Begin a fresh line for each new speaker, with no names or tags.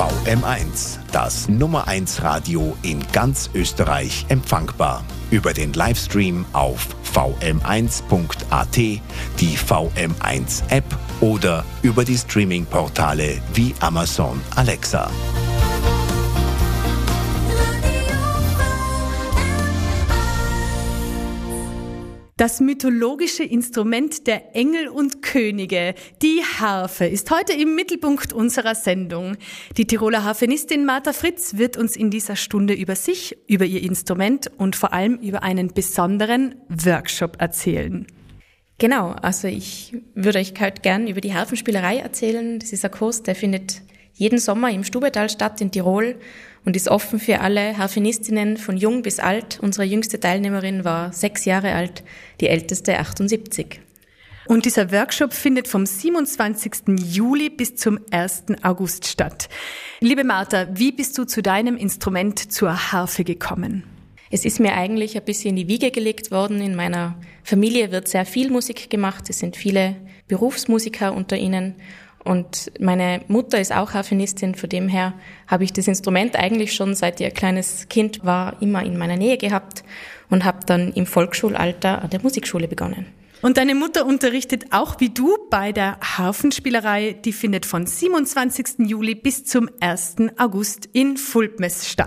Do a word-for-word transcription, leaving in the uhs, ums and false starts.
V M eins, das Nummer eins Radio in ganz Österreich empfangbar. Über den Livestream auf v m eins punkt a t, die V M eins App oder über die Streaming-Portale wie Amazon Alexa.
Das mythologische Instrument der Engel und Könige, die Harfe, ist heute im Mittelpunkt unserer Sendung. Die Tiroler Harfenistin Martha Fritz wird uns in dieser Stunde über sich, über ihr Instrument und vor allem über einen besonderen Workshop erzählen.
Genau, also ich würde euch heute gern über die Harfenspielerei erzählen. Das ist ein Kurs, der findet jeden Sommer im Stubetal statt in Tirol und ist offen für alle Harfenistinnen von jung bis alt. Unsere jüngste Teilnehmerin war sechs Jahre alt, die älteste achtundsiebzig.
Und dieser Workshop findet vom siebenundzwanzigsten Juli bis zum ersten August statt. Liebe Martha, wie bist du zu deinem Instrument zur Harfe gekommen?
Es ist mir eigentlich ein bisschen in die Wiege gelegt worden. In meiner Familie wird sehr viel Musik gemacht. Es sind viele Berufsmusiker unter ihnen. Und meine Mutter ist auch Harfenistin, von dem her habe ich das Instrument eigentlich schon seit ich ein kleines Kind war immer in meiner Nähe gehabt und habe dann im Volksschulalter an der Musikschule begonnen.
Und deine Mutter unterrichtet auch wie du bei der Harfenspielerei, die findet von siebenundzwanzigsten Juli bis zum ersten August in Fulpmes statt.